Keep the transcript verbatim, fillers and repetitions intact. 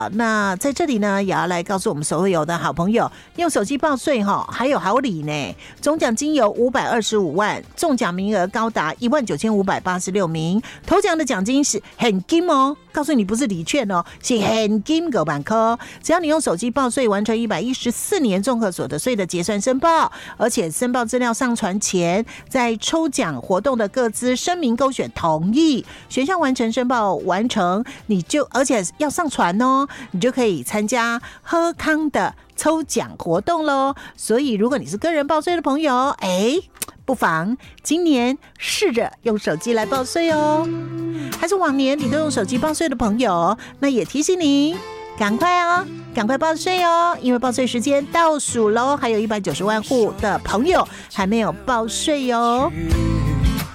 那在这里呢，也要来告诉我们所有的好朋友，用手机报税哈，还有好礼呢。总奖金有五百二十五万，中奖名额高达一万九千五百八十六名，头奖的奖金是很金哦。告诉你不是礼券哦，是很金个板科。只要你用手机报税，完成一百一十四年综合所得税的结算申报，而且申报资料上传前，在抽奖活动的各资声明勾选同意，选项完成申报完成，你就而且要上传哦，你就可以参加喝康的抽奖活动咯。所以如果你是个人报税的朋友，哎，不妨今年试着用手机来报税哦。还是往年你都用手机报税的朋友，那也提醒你赶快哦，赶快报税哦，因为报税时间倒数咯，还有一百九十万户的朋友还没有报税哦。